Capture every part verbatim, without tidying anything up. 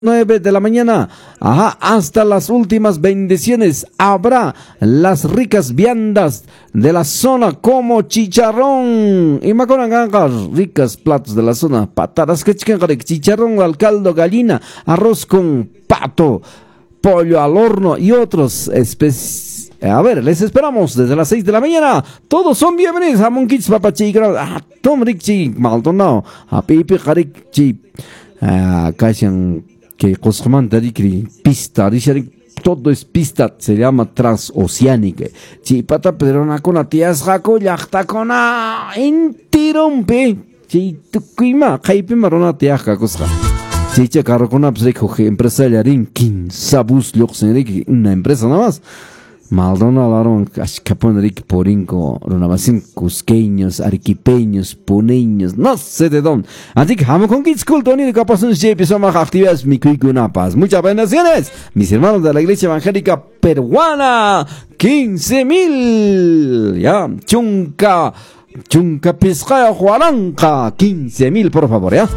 nueve de la mañana, ajá, hasta las últimas bendiciones. Habrá las ricas viandas de la zona como chicharrón y macorangangas, ricas platos de la zona, patatas que chicharrón al caldo, gallina, arroz con pato, pollo al horno y otros especies. A ver, les esperamos desde las seis de la mañana. Todos son bienvenidos a Monkids Papachi. Ah, Tom Ricchi, Maldonado, a Pipi Harikchi, a Kaishan. Que Cosman Tarikri, pista, dice todo es pista, se llama transoceánica. Chipata Pedrona con la tía Jaco, yachta con a intirompe. Chituquima, Jaipe Marona tía Jacosca. Chicha carro con a pseco, empresa de Arinkin, Sabus Luxenrique, una empresa nada más. Maldonado Laron, Ashcaponric Porinco, Ronavacin, Cusqueños, Arequipeños, Puneños, no sé de dónde. Así que vamos con Kids Culto, ni de capaz un shape, son más actividades, mi cuicuna paz. Muchas bendiciones, mis hermanos de la Iglesia Evangélica Peruana, quince mil, ya, Chunca, Chunca Piscaya Juaranca, quince mil, por favor, ya.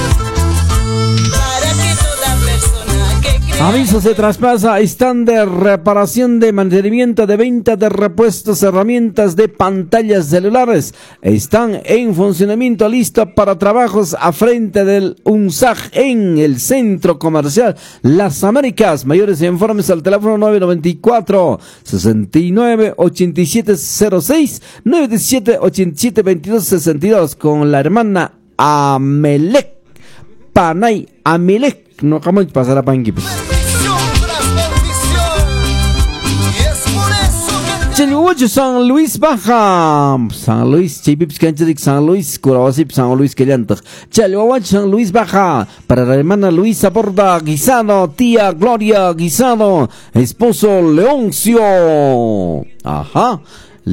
Aviso se traspasa, están de reparación, de mantenimiento, de venta de repuestos, herramientas de pantallas celulares. Están en funcionamiento, listo para trabajos a frente del UNSAG en el Centro Comercial Las Américas. Mayores informes al teléfono nueve nueve cuatro, seis nueve, ocho siete cero seis, nueve uno siete, ocho siete dos dos seis dos con la hermana Amelec. Panay Amelec. No, ¿cómo pasará para aquí? San Luis Baja, San Luis, Chipips Cancheric, San Luis, Curawasip, San Luis Quellantag, Chalhuawach, San Luis Baja, para la hermana Luisa Borda Guisado, tía Gloria Guisado, esposo Leoncio, ajá,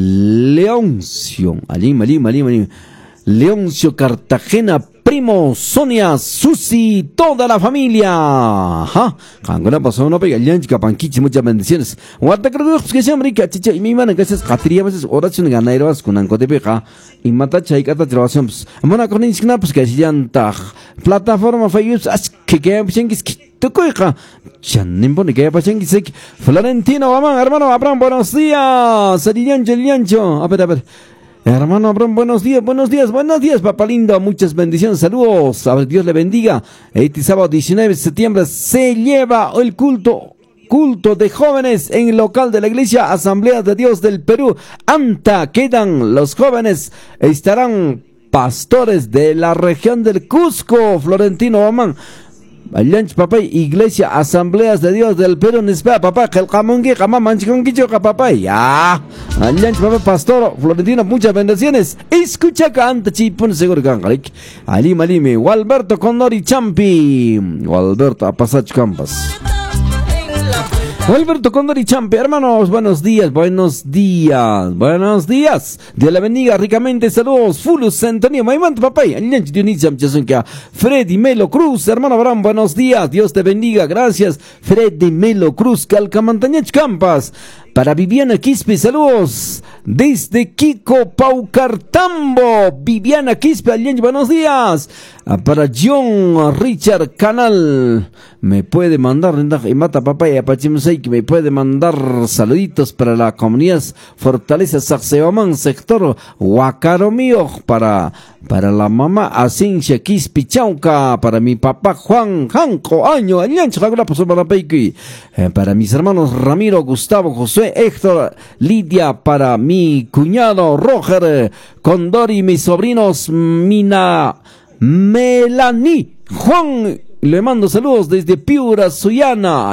Leoncio, allí, allí, allí, allí, Leoncio Cartagena, primo, Sonia, Susi, toda la familia. Ajá. Cangona pasó no pega llanchica panquichi, muchas bendiciones. Guarda creo que se america chicha y mi mano que es catría veces oración ganairos con anco de peja y mata chaicata grabación. Mona con inscripción pues que llanta plataforma Facebook as que que penguis que tocoja. Chan nimpone que penguis que Florentino, mamá, hermano Abraham, buenos días. Saliancho, Liancho. A ver, a ver. Hermano Abraham, buenos días, buenos días, buenos días, papá lindo, muchas bendiciones, saludos, a ver, Dios le bendiga. Este sábado diecinueve de septiembre se lleva el culto, culto de jóvenes en el local de la Iglesia Asamblea de Dios del Perú. Anta, quedan los jóvenes, estarán pastores de la región del Cusco, Florentino Amán. Allanch papá, Iglesia Asambleas de Dios del Perú, Nispa papá, que el camongue, jamás manchón quicho papá, ya. Allanch papá, pastor Florentino, muchas bendiciones. Escucha canta chipun seguro gangarik. Ali malime, Walberto Condori Champi, Walberto Apasach Campas. Alberto Condori Champe, hermanos, buenos días, buenos días, buenos días. Dios le bendiga ricamente, saludos, Fulus, Antonio, Maimanto, papá, Freddy Melo Cruz, hermano Abraham, buenos días, Dios te bendiga, gracias, Freddy Melo Cruz, Calcamantañach Campas. Para Viviana Quispe, saludos desde Kiko Paucartambo. Viviana Quispe, Allende, buenos días. Para John Richard Canal, me puede mandar, y mata papá y apachimosei, que me puede mandar saluditos para la comunidad Fortaleza Sacsayhuamán, sector Huacaromío, para, para la mamá Asincia Quispe Chauca, para mi papá Juan Janco Año, Allende, para mis hermanos Ramiro, Gustavo, José, Héctor, Lidia, para mi cuñado Roger Condori, mis sobrinos Mina, Melanie, Juan, le mando saludos desde Piura, Suyana,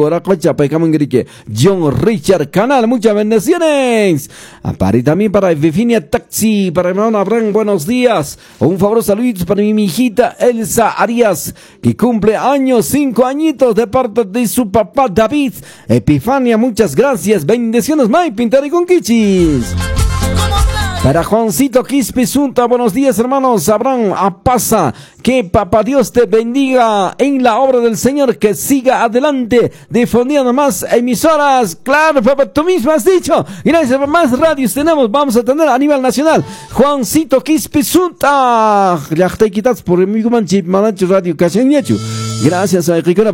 John Richard Canal, muchas bendiciones. Para y también para Virginia Taxi, para mi hermano Abraham, buenos días. Un favor, saluditos para mi hijita Elsa Arias, que cumple años, cinco añitos, de parte de su papá David Epifania, muchas gracias. Bendiciones, May Pintar y Conquichis. Para Juancito Quispesunta, buenos días hermanos. Abraham Apasa, que papá Dios te bendiga en la obra del Señor, que siga adelante difundiendo más emisoras. Claro, papá, tú mismo has dicho. Gracias, más radios tenemos, vamos a tener a nivel nacional. Juancito Quispesunta, ya te quitas por mi manchi, manacho radio, casi. Gracias a